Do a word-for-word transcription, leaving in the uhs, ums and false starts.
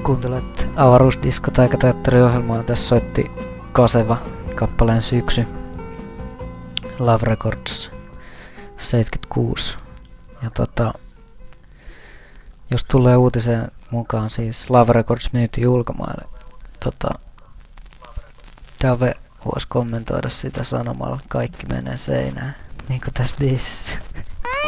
Kuuntelet avaruusdiskoteekkateatteriohjelmaa. Tässä soitti Kaseva kappaleen Syksy. Love Records seitsemänkymmentäkuusi. Ja tota, jos tulee uutiseen mukaan, siis Love Records myytiin ulkomaille. Tota, Dave voisi kommentoida sitä sanomalla kaikki menee seinään, niin kuin tässä biisissä.